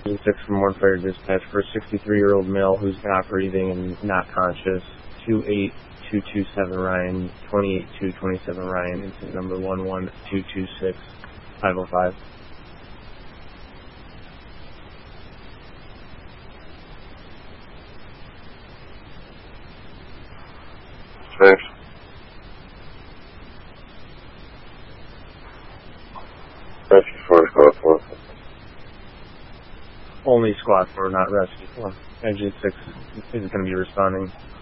Engine 6 from One Fire Dispatch for a 63-year-old male who's not breathing and not conscious. 28227 Ryan, 28227 Ryan, incident number 11226-505. Thanks. Rescue 4, Squad 4. Only Squad 4, not Rescue 4. Engine 6 is going to be responding.